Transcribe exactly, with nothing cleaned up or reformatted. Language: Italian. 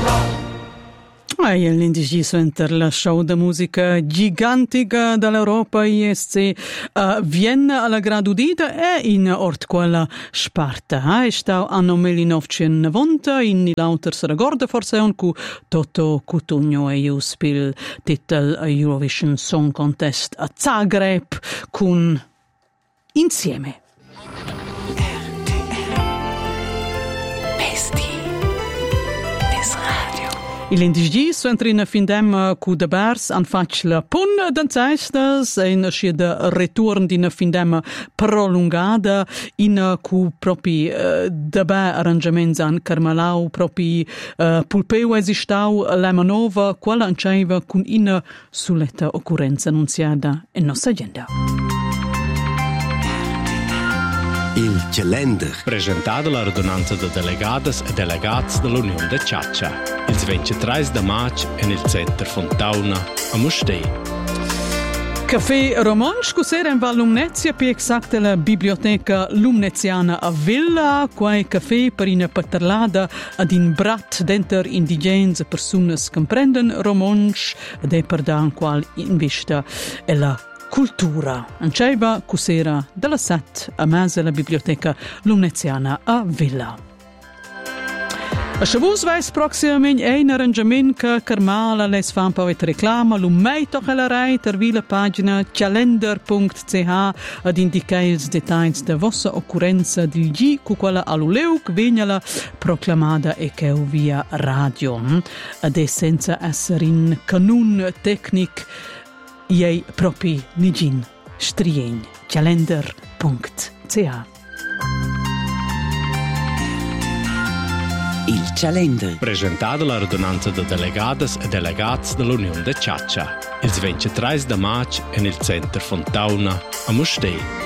E l'indeciso enter la show de musica gigantica dall'Europa I S C a Vienna alla gradudita e in ort quella Sparta. E sta anno millenovecentonovanta in l'auter se ricorda forse un cu Toto Cutugno e io spil titel Eurovision Song Contest a Zagreb con Insieme. Il indigi su entrina findem cu de bers an fac la pun den zeistes in schi de return di na findem prolungada in cu propi uh, de ba arrangiaments an Carmalau propi uh, pulpeu esistau Lemanova quella anceiva cun ina suletta occurrenza annunziata in nostra agenda. Il calendar. Presentata la radunanza de delegadas e delegats dell'Unione de Ciaccia. Il ventitreis de maggio in il Center Fontauna a Mustei. Café Romansch, cos'era in Val Lumnezia, più esatto la biblioteca lumneziana a Villa, quai caffè per una paterlada ad in brat denter indigens personas comprenden Romansch, ed è per da un qual in vista è la cultura. Anceiva cos'era dalla sat a mesa la biblioteca lumneziana a Villa. A Chavus weiß proximamente ein arrangement che Carmala les fan pavet reclama lu mei toch alla rai ter vila pagina calendar punto c h ad indicare i dettagli de vossa occurrenza di G cu quella aluleu che vignala proclamata e che via radio. Ad essenza essere in canun tecnic iei propi nigin strien calendar punto c h. Il calendar. Presentata la radunanza de delegadas e delegats dell'Unione de Ciaccia. Il ventitreis de maggio in il Center Fontauna a Mustei.